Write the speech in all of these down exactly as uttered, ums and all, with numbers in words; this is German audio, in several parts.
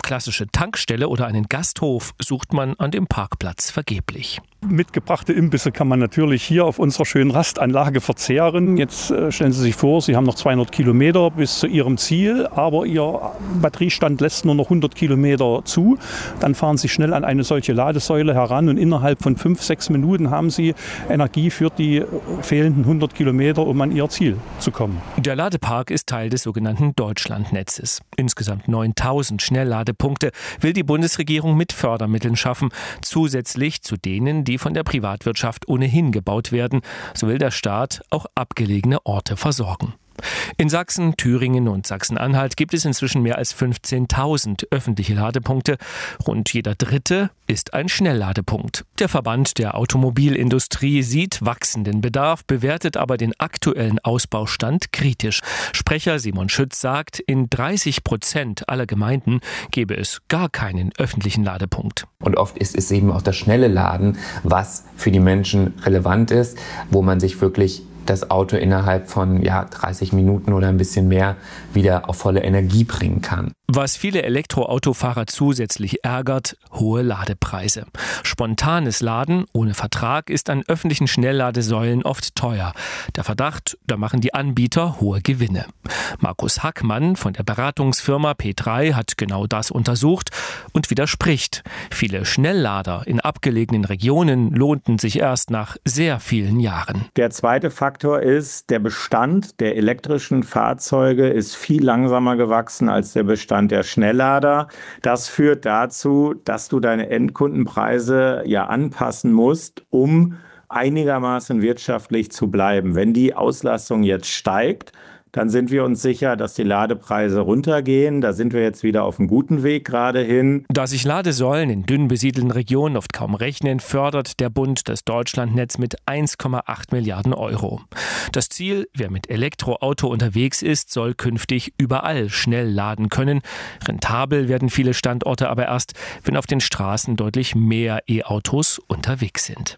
klassische Tankstelle oder einen Gasthof sucht man an dem Parkplatz vergeblich. Mitgebrachte Imbisse kann man natürlich hier auf unserer schönen Rastanlage verzehren. Jetzt äh, stellen Sie sich vor, Sie haben noch zweihundert Kilometer bis zu Ihrem Ziel, aber Ihr Batteriestand lässt nur noch hundert Kilometer zu. Dann fahren Sie schnell an eine solche Ladesäule heran und innerhalb von fünf, sechs Minuten haben Sie Energie für die fehlenden hundert Kilometer, um an Ihr Ziel zu kommen. Der Ladepark ist Teil des sogenannten Deutschlandnetzes. Insgesamt neuntausend Schnellladepunkte will die Bundesregierung mit Fördermitteln schaffen, zusätzlich zu denen, die von der Privatwirtschaft ohnehin gebaut werden. So will der Staat auch abgelegene Orte versorgen. In Sachsen, Thüringen und Sachsen-Anhalt gibt es inzwischen mehr als fünfzehntausend öffentliche Ladepunkte. Rund jeder dritte ist ein Schnellladepunkt. Der Verband der Automobilindustrie sieht wachsenden Bedarf, bewertet aber den aktuellen Ausbaustand kritisch. Sprecher Simon Schütz sagt, in dreißig Prozent aller Gemeinden gäbe es gar keinen öffentlichen Ladepunkt. Und oft ist es eben auch das schnelle Laden, was für die Menschen relevant ist, wo man sich wirklich das Auto innerhalb von ja, dreißig Minuten oder ein bisschen mehr wieder auf volle Energie bringen kann. Was viele Elektroautofahrer zusätzlich ärgert, hohe Ladepreise. Spontanes Laden ohne Vertrag ist an öffentlichen Schnellladesäulen oft teuer. Der Verdacht, da machen die Anbieter hohe Gewinne. Markus Hackmann von der Beratungsfirma P drei hat genau das untersucht und widerspricht. Viele Schnelllader in abgelegenen Regionen lohnten sich erst nach sehr vielen Jahren. Der zweite Faktor ist, der Bestand der elektrischen Fahrzeuge ist viel langsamer gewachsen als der Bestand der Schnelllader. Das führt dazu, dass du deine Endkundenpreise ja anpassen musst, um einigermaßen wirtschaftlich zu bleiben. Wenn die Auslastung jetzt steigt, dann sind wir uns sicher, dass die Ladepreise runtergehen. Da sind wir jetzt wieder auf einem guten Weg gerade hin. Da sich Ladesäulen in dünn besiedelten Regionen oft kaum rechnen, fördert der Bund das Deutschlandnetz mit eins Komma acht Milliarden Euro. Das Ziel, wer mit Elektroauto unterwegs ist, soll künftig überall schnell laden können. Rentabel werden viele Standorte aber erst, wenn auf den Straßen deutlich mehr E-Autos unterwegs sind.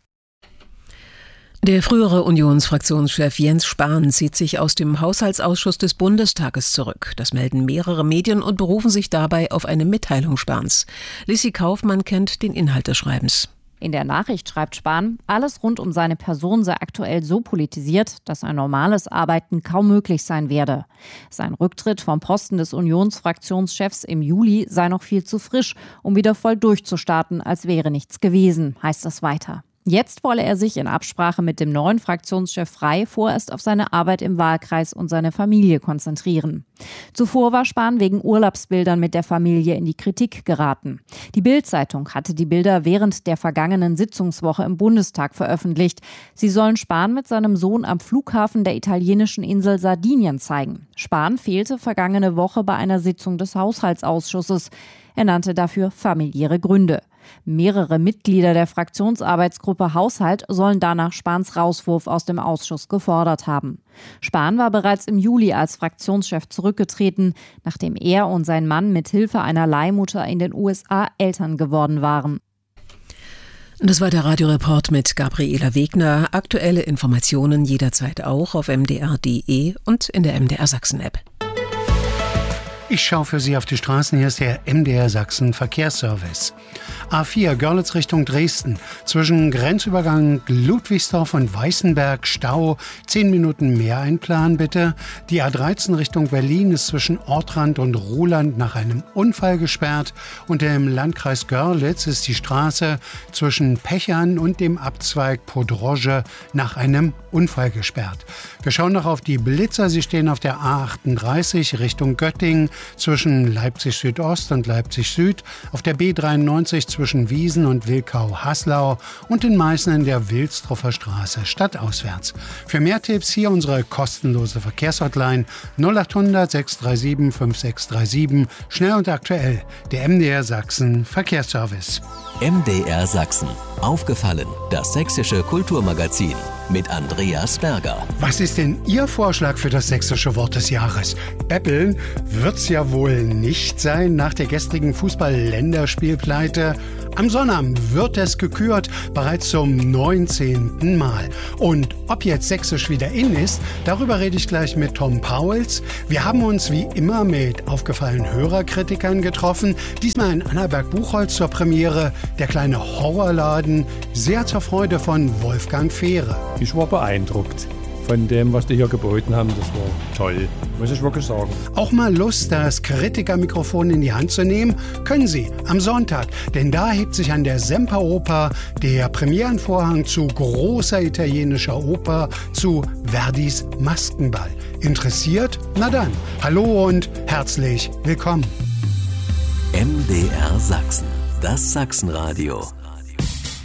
Der frühere Unionsfraktionschef Jens Spahn zieht sich aus dem Haushaltsausschuss des Bundestages zurück. Das melden mehrere Medien und berufen sich dabei auf eine Mitteilung Spahns. Lissi Kaufmann kennt den Inhalt des Schreibens. In der Nachricht schreibt Spahn, alles rund um seine Person sei aktuell so politisiert, dass ein normales Arbeiten kaum möglich sein werde. Sein Rücktritt vom Posten des Unionsfraktionschefs im Juli sei noch viel zu frisch, um wieder voll durchzustarten, als wäre nichts gewesen, heißt es weiter. Jetzt wolle er sich in Absprache mit dem neuen Fraktionschef Frey vorerst auf seine Arbeit im Wahlkreis und seine Familie konzentrieren. Zuvor war Spahn wegen Urlaubsbildern mit der Familie in die Kritik geraten. Die Bild-Zeitung hatte die Bilder während der vergangenen Sitzungswoche im Bundestag veröffentlicht. Sie sollen Spahn mit seinem Sohn am Flughafen der italienischen Insel Sardinien zeigen. Spahn fehlte vergangene Woche bei einer Sitzung des Haushaltsausschusses. Er nannte dafür familiäre Gründe. Mehrere Mitglieder der Fraktionsarbeitsgruppe Haushalt sollen danach Spahns Rauswurf aus dem Ausschuss gefordert haben. Spahn war bereits im Juli als Fraktionschef zurückgetreten, nachdem er und sein Mann mit Hilfe einer Leihmutter in den U S A Eltern geworden waren. Das war der Radioreport mit Gabriela Wegner. Aktuelle Informationen jederzeit auch auf m d r punkt d e und in der M D R Sachsen-App. Ich schaue für Sie auf die Straßen. Hier ist der M D R Sachsen Verkehrsservice. A vier Görlitz Richtung Dresden. Zwischen Grenzübergang Ludwigsdorf und Weißenberg Stau. Zehn Minuten mehr einplanen bitte. Die A dreizehn Richtung Berlin ist zwischen Ortrand und Ruhland nach einem Unfall gesperrt. Und im Landkreis Görlitz ist die Straße zwischen Pechern und dem Abzweig Podroge nach einem Unfall gesperrt. Wir schauen noch auf die Blitzer. Sie stehen auf der A achtunddreißig Richtung Göttingen zwischen Leipzig Südost und Leipzig Süd, auf der B dreiundneunzig zwischen Wiesen und Wilkau-Haslau und in Meißen in der Wilsdruffer Straße stadtauswärts. Für mehr Tipps hier unsere kostenlose Verkehrshotline null achthundert sechs drei sieben fünf sechs drei sieben. Schnell und aktuell, der M D R Sachsen Verkehrsservice. M D R Sachsen. Aufgefallen, das sächsische Kulturmagazin mit Andreas Berger. Was ist denn Ihr Vorschlag für das sächsische Wort des Jahres? Beppeln wird's ja wohl nicht sein nach der gestrigen Fußball-Länderspielpleite. Am Sonnabend wird es gekürt, bereits zum neunzehnten Mal. Und ob jetzt Sächsisch wieder in ist, darüber rede ich gleich mit Tom Pauls. Wir haben uns wie immer mit aufgefallenen Hörerkritikern getroffen. Diesmal in Annaberg-Buchholz zur Premiere Der kleine Horrorladen, sehr zur Freude von Wolfgang Fehre. Ich war beeindruckt von dem, was die hier geboten haben. Das war toll, muss ich wirklich sagen. Auch mal Lust, das Kritikermikrofon in die Hand zu nehmen, können Sie am Sonntag. Denn da hebt sich an der Semperoper der Premierenvorhang zu großer italienischer Oper, zu Verdis Maskenball. Interessiert? Na dann, hallo und herzlich willkommen. M D R Sachsen, das Sachsenradio.